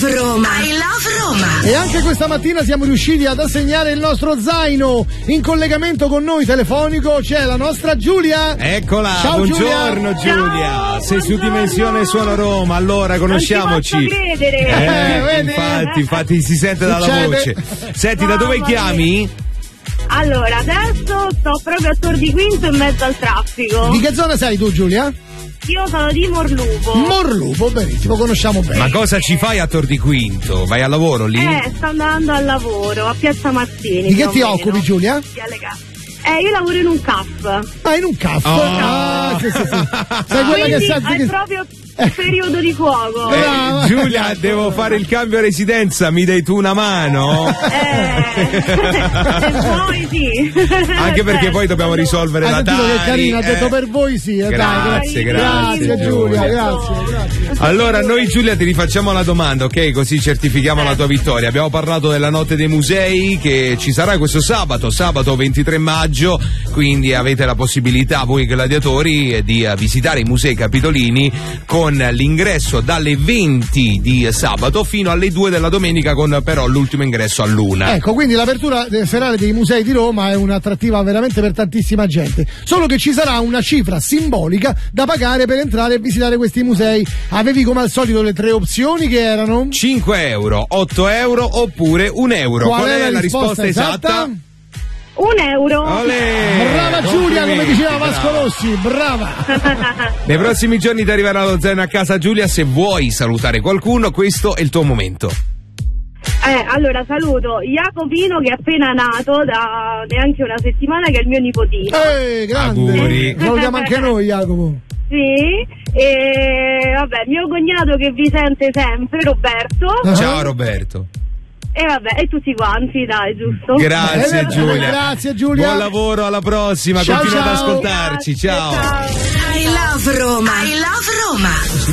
love Roma. I love Roma. E anche questa mattina siamo riusciti ad assegnare il nostro zaino. In collegamento con noi telefonico c'è la nostra Giulia. Eccola, ciao buongiorno Giulia. Ciao, Sei su buongiorno. Dimensione Suono Roma, allora conosciamoci. Non ci posso credere. Infatti si sente dalla Succede. voce. Senti, da dove Mamma chiami? Allora, adesso sto proprio a Tor di Quinto in mezzo al traffico. Di che zona sei tu, Giulia? Io sono di Morlupo. Morlupo, benissimo, conosciamo bene. Ma cosa ci fai a Tor di Quinto? Vai al lavoro lì? Sto andando al lavoro a Piazza Mazzini. Di che più o ti meno. occupi, Giulia? Io lavoro in un CAF. Ah, in un caffè. Oh. Sì. Sai quella Quindi che è proprio periodo di fuoco. Brava. Giulia, devo fare il cambio residenza, mi dai tu una mano? Se vuoi sì. Anche perché poi dobbiamo risolvere Hai la sentito che Tari. carina, ha detto per voi sì. Grazie, grazie Giulia, grazie. Allora, noi Giulia ti rifacciamo la domanda, ok? Così certifichiamo la tua vittoria. Abbiamo parlato della notte dei musei che ci sarà questo sabato 23 maggio, quindi avete la possibilità voi gladiatori di visitare i musei capitolini con l'ingresso dalle 20 di sabato fino alle 2 della domenica, con però l'ultimo ingresso all'1. Ecco, quindi l'apertura serale dei musei di Roma è un'attrattiva veramente per tantissima gente, solo che ci sarà una cifra simbolica da pagare per entrare e visitare questi musei. Avevi come al solito le tre opzioni che erano 5 euro, 8 euro oppure 1 euro. Qual è la risposta esatta? 1 euro. Olè! Brava Giulia, come Complimenti, diceva Vasco brava. Rossi, brava. Nei prossimi giorni ti arriverà lo zaino a casa, Giulia. Se vuoi salutare qualcuno, questo è il tuo momento. Allora saluto Jacopino che è appena nato da neanche una settimana, che è il mio nipotino. Grande. Auguri. Salutiamo anche noi, Jacopo. Sì, e vabbè, mio cognato che vi sente sempre, Roberto. Ciao Roberto. E vabbè, e tutti quanti, dai, giusto? Grazie Giulia. Grazie Giulia. Buon lavoro, alla prossima. Ciao, Continua ad ciao. ascoltarci. Grazie, ciao. ciao. I love Roma. I love Roma.